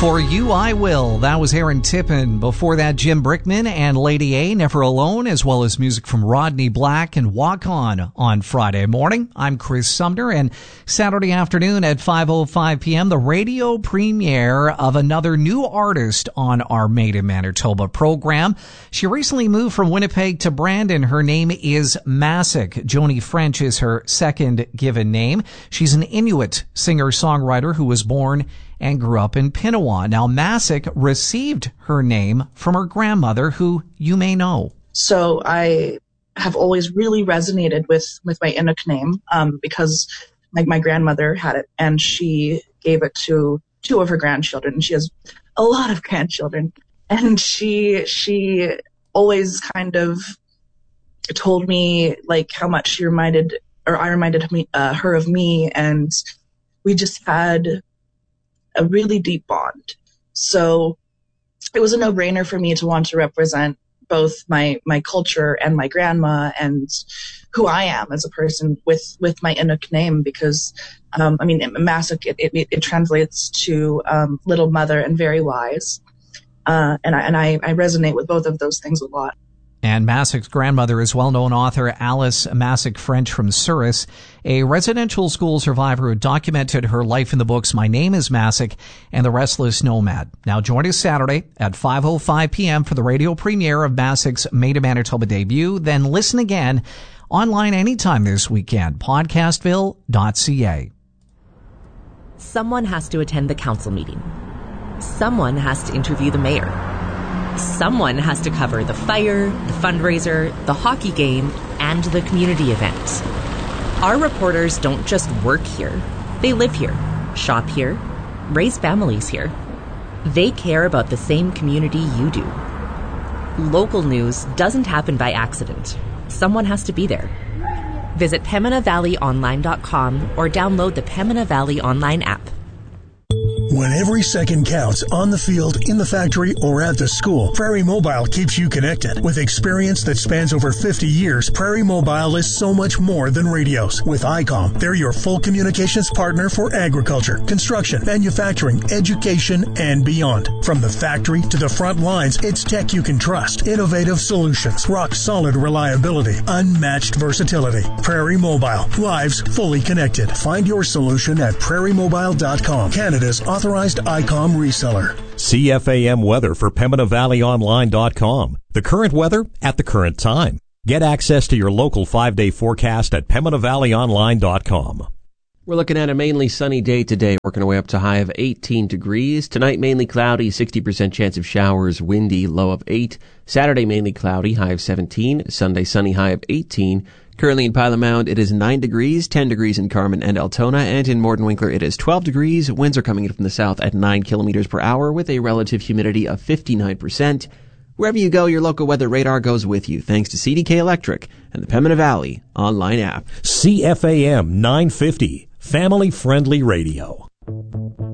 For You I Will. That was Aaron Tippin. Before that, Jim Brickman and Lady A, Never Alone, as well as music from Rodney Black and Walk On Friday morning. I'm Chris Sumner, and Saturday afternoon at 5:05 p.m., the radio premiere of another new artist on our Made in Manitoba program. She recently moved from Winnipeg to Brandon. Her name is Masik. Joni French is her second given name. She's an Inuit singer-songwriter who was born and grew up in Pinawa. Now, Masik received her name from her grandmother, who you may know. So I have always really resonated with my Inuk name because my grandmother had it, and she gave it to two of her grandchildren. And she has a lot of grandchildren. And she always kind of told me like how much she reminded her of me, and we just had a really deep bond. So it was a no-brainer for me to want to represent both my culture and my grandma and who I am as a person with my Inuk name, because Masik, it translates to little mother and very wise, and I resonate with both of those things a lot. And Masik's grandmother is well-known author Alice Masik French from Souris, a residential school survivor who documented her life in the books My Name is Masik and The Restless Nomad. Now join us Saturday at 5:05 p.m. for the radio premiere of Masik's Made in Manitoba debut. Then listen again online anytime this weekend. Podcastville.ca. Someone has to attend the council meeting. Someone has to interview the mayor. Someone has to cover the fire, the fundraiser, the hockey game, and the community event. Our reporters don't just work here. They live here, shop here, raise families here. They care about the same community you do. Local news doesn't happen by accident. Someone has to be there. Visit PembinaValleyOnline.com or download the Pembina Valley Online app. When every second counts on the field, in the factory, or at the school, Prairie Mobile keeps you connected. With experience that spans over 50 years, Prairie Mobile is so much more than radios. With ICOM, they're your full communications partner for agriculture, construction, manufacturing, education, and beyond. From the factory to the front lines, it's tech you can trust. Innovative solutions, rock-solid reliability, unmatched versatility. Prairie Mobile, lives fully connected. Find your solution at prairiemobile.com, Canada's authorized ICOM reseller. CFAM weather for PembinaValleyOnline.com. The current weather at the current time. Get access to your local 5-day forecast at PembinaValleyOnline.com. We're looking at a mainly sunny day today, working our way up to a high of 18 degrees. Tonight, mainly cloudy, 60% chance of showers, windy, low of 8. Saturday, mainly cloudy, high of 17. Sunday, sunny, high of 18. Currently in Pilot Mound, it is 9 degrees, 10 degrees in Carman and Altona, and in Morton-Winkler, it is 12 degrees. Winds are coming in from the south at 9 kilometers per hour with a relative humidity of 59%. Wherever you go, your local weather radar goes with you, thanks to CDK Electric and the Pembina Valley online app. CFAM 950, family-friendly radio.